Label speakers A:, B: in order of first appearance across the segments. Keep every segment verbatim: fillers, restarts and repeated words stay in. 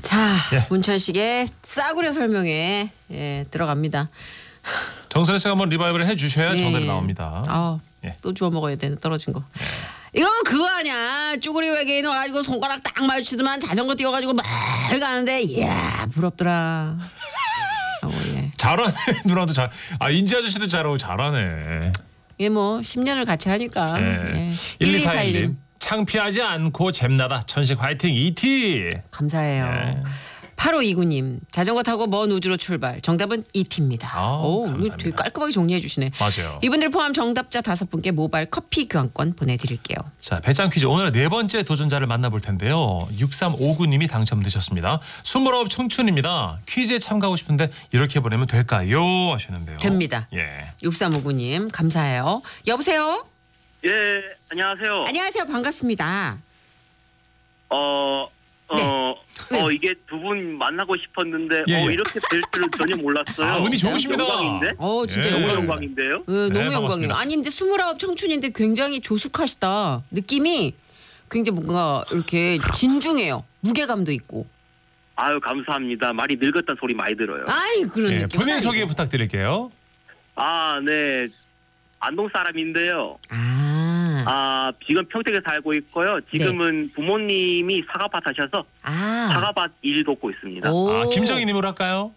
A: 자,
B: 예.
A: 문천식의 싸구려 설명에 예, 들어갑니다.
B: 정선혜 씨가 한번 리바이벌 해주셔야
A: 네.
B: 정답이 나옵니다.
A: 아,
B: 예.
A: 또 주워 먹어야 되네 떨어진 거. 이거 그거 아니야. 쭈구리 외계인은 와가지고 손가락 딱 마주치더만 자전거 뛰어가지고 막 가는데 이야 부럽더라. 하고, 예.
B: 잘하네. 누나도 잘. 아 인지 아저씨도 잘하고 잘하네.
A: 이게 뭐 십 년을 같이 하니까.
B: 예.
A: 예.
B: 일이사일 님. 창피하지 않고 잼나다. 천식 화이팅 이티.
A: 감사해요.
B: 예.
A: 팔오이구 님 자전거 타고 먼 우주로 출발. 정답은 이티입니다.
B: 아,
A: 오,
B: 감사합니다.
A: 되게 깔끔하게 정리해 주시네.
B: 맞아요.
A: 이분들 포함 정답자 다섯 분께 모바일 커피 교환권 보내드릴게요.
B: 자, 배짱 퀴즈 오늘 네 번째 도전자를 만나볼 텐데요. 육삼오구 님이 당첨되셨습니다. 스물아홉 청춘입니다. 퀴즈에 참가하고 싶은데 이렇게 보내면 될까요? 하시는데요.
A: 됩니다.
B: 예.
A: 육삼오구 님 감사해요. 여보세요?
C: 예, 안녕하세요.
A: 안녕하세요. 반갑습니다.
C: 어, 어,
A: 네.
C: 어, 이게 두 분 만나고 싶었는데,
B: 예,
C: 어,
B: 예.
C: 이렇게 될 줄은 전혀 몰랐어요.
B: 아, 운이 좋으십니다.
C: 영광인데?
A: 어 진짜
B: 예.
C: 너무
A: 영광.
C: 영광인데요?
A: 어, 너무
B: 네,
A: 영광이에요.
B: 반갑습니다.
A: 아니 근데 스물아홉 청춘인데 굉장히 조숙하시다. 느낌이 굉장히 뭔가 이렇게 진중해요. 무게감도 있고.
C: 아유, 감사합니다. 많이 늙었다는 소리 많이 들어요.
A: 아이 그런
B: 예,
A: 느낌.
B: 본인 소개 부탁드릴게요.
C: 아, 네. 안동 사람인데요.
A: 아,
C: 아, 지금 평택에 살고 있고요. 지금은 부모님이 사과밭 하셔서
A: 아,
C: 사과밭 일 돕고 있습니다.
A: 오.
B: 아, 김정희님으로 할까요?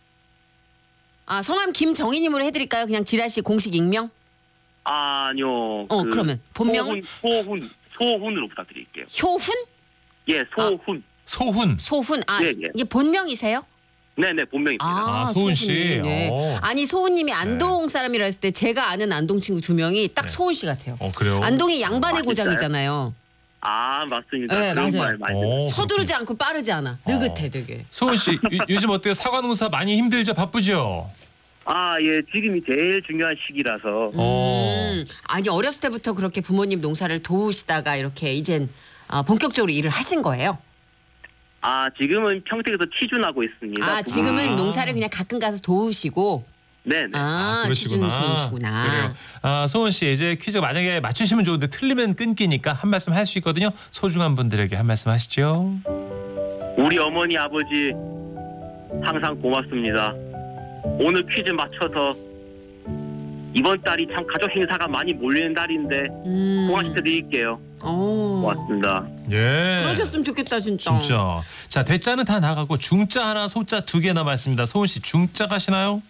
A: 아 성함 김정희님으로 해드릴까요? 그냥 지라시 공식 익명?
C: 아니요.
A: 어, 그러면 본명은?
C: 소훈, 소훈, 소훈으로 부탁드릴게요.
A: 효훈?
C: 예, 소훈.
B: 소훈.
A: 소훈. 아
C: 예, 예.
A: 이게 본명이세요?
C: 네네, 본명입니다.
B: 아, 소훈 씨.
A: 소훈님, 네.
B: 어.
A: 아니 소훈님이 안동 사람이라 했을 때 제가 아는 안동 친구 두 명이 딱
B: 네.
A: 소훈 씨 같아요.
B: 어, 그래요?
A: 안동이 양반의
C: 아,
A: 고장이잖아요.
C: 아, 맞습니다.
A: 네,
C: 그런
A: 맞아요.
C: 말 많이
B: 오.
C: 들어요.
A: 서두르지 않고 빠르지 않아. 느긋해 되게.
B: 소훈 씨, 요, 요즘 어때요? 사과 농사 많이 힘들죠? 바쁘죠?
C: 아, 예, 지금이 제일 중요한 시기라서.
B: 어.
A: 음, 아니 어렸을 때부터 그렇게 부모님 농사를 도우시다가 이렇게 이젠 아, 본격적으로 일을 하신 거예요?
C: 아, 지금은 평택에서 취준하고 있습니다.
A: 아 지금은
B: 아.
A: 농사를 그냥 가끔 가서 도우시고
C: 네네.
A: 아,
B: 그러시구나.
A: 취준생이시구나.
B: 그래요. 아, 소은 씨 이제 퀴즈 만약에 맞추시면 좋은데 틀리면 끊기니까 한 말씀 할 수 있거든요. 소중한 분들에게 한 말씀 하시죠.
C: 우리 어머니, 아버지 항상 고맙습니다. 오늘 퀴즈 맞춰서 이번 달이 참 가족 행사가 많이 몰리는 달인데
A: 음.
C: 통화시켜 드릴게요.
A: 어.
C: 고맙습니다.
B: 예.
A: 그러셨으면 좋겠다 진짜.
B: 진짜. 자, 대자는 다 나가고 중자 하나, 소자 두 개 남아 있습니다. 소은 씨 중자 가시나요?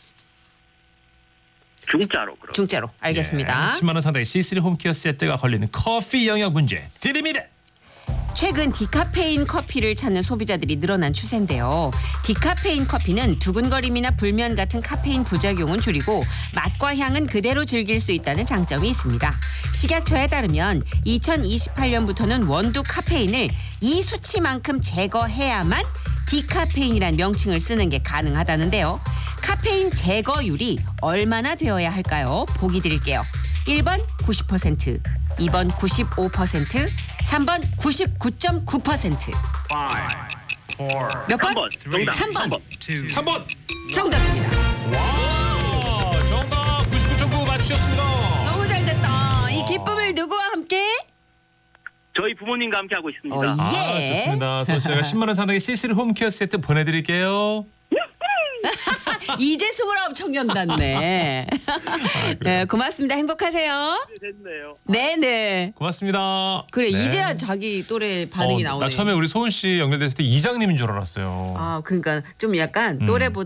C: 중짜로 그럼.
A: 중짜로 알겠습니다.
B: 예, 십만 원 상당의 시쓰리 홈케어 세트가 걸리는 커피 영역 문제 드립니다.
A: 최근 디카페인 커피를 찾는 소비자들이 늘어난 추세인데요. 디카페인 커피는 두근거림이나 불면 같은 카페인 부작용은 줄이고 맛과 향은 그대로 즐길 수 있다는 장점이 있습니다. 식약처에 따르면 이천이십팔 년부터는 원두 카페인을 이 수치만큼 제거해야만 디카페인이란 명칭을 쓰는 게 가능하다는데요. 카페인 제거율이 얼마나 되어야 할까요? 보기 드릴게요. 일 번 구십 퍼센트, 이 번 구십오 퍼센트, 삼 번 구십구 점 구 퍼센트. 몇 번?
C: 삼 번. 정답.
A: 삼 번.
B: 삼 번.
A: 정답입니다.
B: 와, 정답 구십구 점 구 맞추셨습니다.
A: 너무 잘 됐다. 이 기쁨을 누구와 함께?
C: 저희 부모님과 함께 하고 있습니다.
A: 어,
B: 아,
A: 예.
B: 좋습니다. 소은 씨가 십만 원 상당의 시쓰리 홈케어 세트 보내드릴게요.
A: 이제 스물아홉 청년단네. 네, 고맙습니다. 행복하세요.
C: 됐네요.
A: 네네.
B: 고맙습니다.
A: 그래
B: 네.
A: 이제야 자기 또래 반응이
B: 어,
A: 나오네.
B: 나 처음에 우리 소은 씨 연결됐을 때 이장님인 줄 알았어요.
A: 아 그러니까 좀 약간
B: 음.
A: 또래보다